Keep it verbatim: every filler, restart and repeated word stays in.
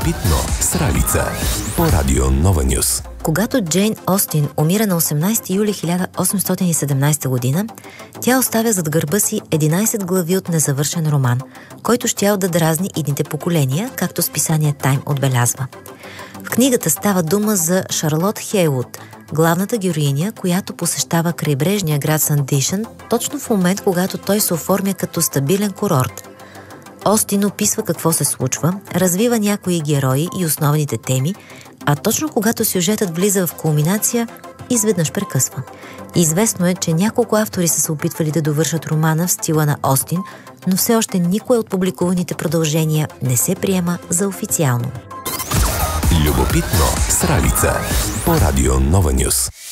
Любопитно с Ралица по Радио Нова Нюс. Когато Джейн Остин умира на осемнадесети юли хиляда осемстотин и седемнадесета година, тя оставя зад гърба си единадесет глави от незавършен роман, който щял да дразни идните поколения, както списание Тайм отбелязва. В книгата става дума за Шарлот Хейвуд, главната героиня, която посещава крайбрежния град Сандишън точно в момент, когато той се оформя като стабилен курорт. Остин описва какво се случва, развива някои герои и основните теми, а точно когато сюжетът влиза в кулминация, изведнъж прекъсва. Известно е, че няколко автори са се опитвали да довършат романа в стила на Остин, но все още никое от публикуваните продължения не се приема за официално. Любопитно с Ралица по Радио Нова Нюс.